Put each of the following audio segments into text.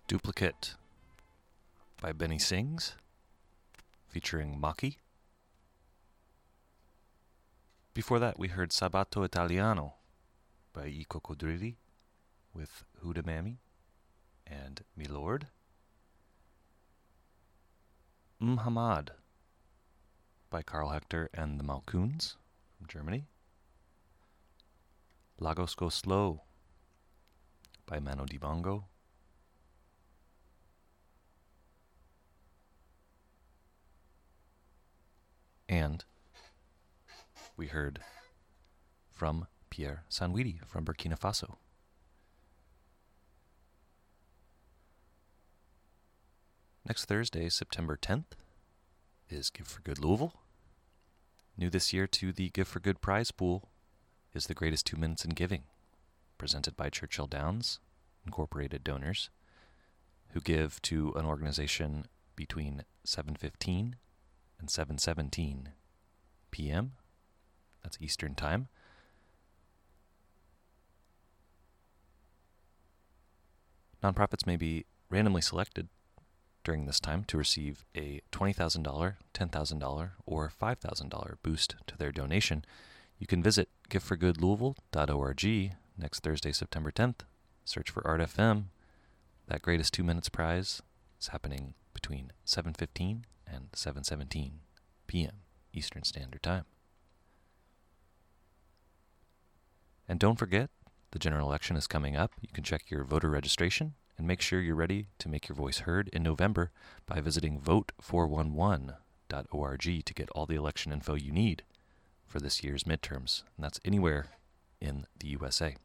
Duplicate by Benny Sings, featuring Maki. Before that, we heard Sabato Italiano by I Coccodrilli with Huda Mami and Milord. Hamad by Karl Hector and the Malkoons from Germany. Lagos Go Slow by Mano Dibango. And we heard from Pierre Sanwidi from Burkina Faso. Next Thursday, September 10th, is Give for Good Louisville. New this year to the Give for Good prize pool is the Greatest 2 Minutes in Giving, presented by Churchill Downs Incorporated donors, who give to an organization between 7:15 and 7:17 p.m. That's Eastern Time. Nonprofits may be randomly selected during this time to receive a $20,000, $10,000, or $5,000 boost to their donation. You can visit giveforgoodlouisville.org next Thursday, September 10th. Search for Art FM. That Greatest 2 Minutes prize is happening between 7:15 and 7:17 p.m. Eastern Standard Time. And don't forget, the general election is coming up. You can check your voter registration and make sure you're ready to make your voice heard in November by visiting vote411.org to get all the election info you need for this year's midterms. And that's anywhere in the USA.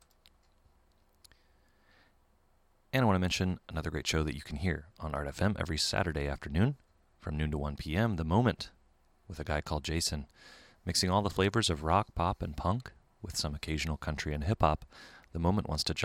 And I want to mention another great show that you can hear on Art FM every Saturday afternoon from noon to 1 p.m., The Moment, with a guy called Jason, mixing all the flavors of rock, pop, and punk with some occasional country and hip-hop. The Moment wants to